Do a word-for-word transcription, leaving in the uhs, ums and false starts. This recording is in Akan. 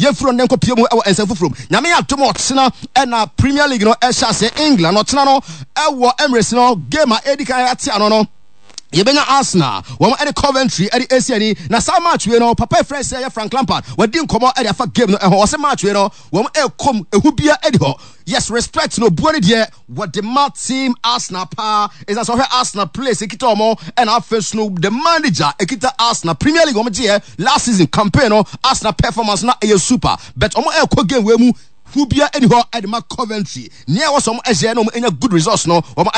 ye fro nden ko pie mu e wo ensa fufrom nyame ya tomo otena e na Premier League no e sha se England otena no e wo Emirates no game a edikan ate ano no Yebenya Arsenal, one at the Coventry, at the A C N E. Now, some match, you know, Papa friend say Frank Lampard. We didn't come out at the fuck game. And was a match, you know, one a come a whoopia Eddie. Yes, respect no body there. What the mat team Arsenal power is as our Arsenal place. Ekitomo and our first no the manager. Ekita Arsenal Premier League. Last season campaign, Arsenal performance not a super. But omo a quick game we mu whoopia anyhow at the Coventry. Near was some S N O any good results no.